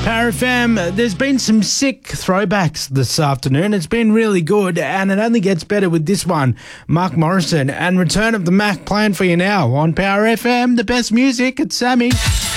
Power FM, there's been some sick throwbacks this afternoon. It's been really good, and it only gets better with this one. Mark Morrison and Return of the Mac playing for you now on Power FM. The best music, it's Sammy.